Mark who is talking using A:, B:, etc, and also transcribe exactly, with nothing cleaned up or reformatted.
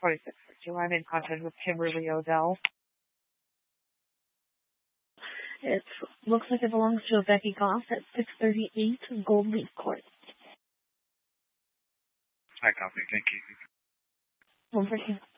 A: twenty-six fifty-two. I'm in contact with Kimberly Odell. It looks like it belongs to a Becky Goff at six thirty-eight Gold Leaf Court.
B: I copy. Thank you.
A: One second.